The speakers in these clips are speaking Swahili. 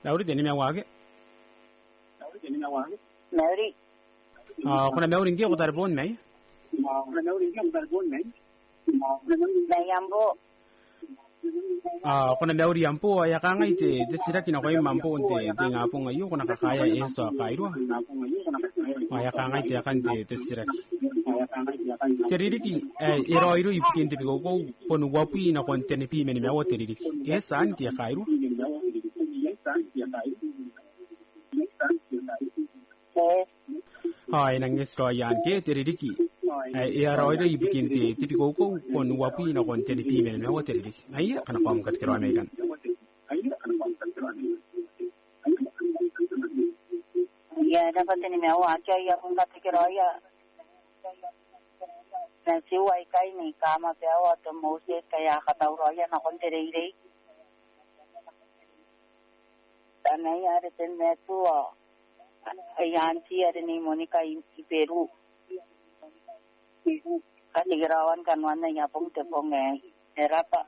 Mauri deni mewage. Mauri. Kuna Mauri ngia kutar bon mai. Mayambo. Kuna Mauri ampo ya kanga ite desira kina kwa mampo nte tinga apo ngayo kuna kakaya eso kairwa. Ya kanga ite akan te desira. Teririki ero iru ipkin te bigo ko ponu wapi na kontene pi meni mewo teririki. Esa anti ya kairwa. Nang esro yan ke teririki. Ero iru ipkin te bigo ko ponu wapi na kontene pi meni mewo teririki. Ai kana pam kat kiro Amerikan. Ya dapat ni mewo aja ya kat kiro ya. Na siwai kai ni kama pewa to mose kaya katauro ya na kontere tanai are ten metu ayanti are ni Monica i Peru katigirawan kanwan na yapong tepong erapa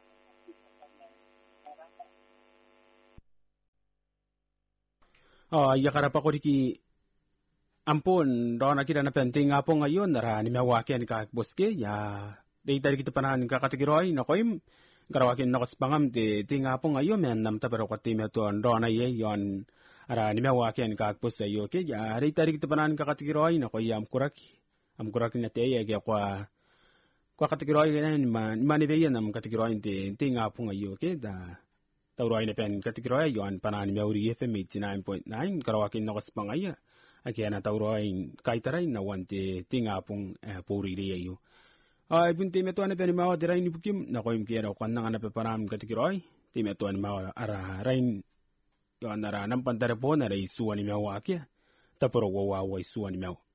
ya karapa ko diki ampun dona kita na penting apo ngayon nara ni mawake ni kakboske ya dei tadi kita panan kakatigiroi na koim karawakin nakos pangam te tinga apo ngayon men nam tapero kwati meto dona ye yon ara ni mawake ni kakbos ayo ke ya dei tadi kita panan kakatigiroi na koyam kuraki na te ye kwa katigiroi ni mani ve nam katigiroi te tinga apo ngayo ke da tauroi na pen katigiroi yon panan meuri FM 89.9 karawakin nakos pangaya Akiana tauroin kaitarai na wante tinga pung puri riyo. Ay bunti metuan pe ni mawa dirai ni bukim na koim kiera kwan nang ana pe param katikiroi ti metuan mawa ara rain yo anara nam pantare po na rai suani mawa akia taporo wawa suani mawa.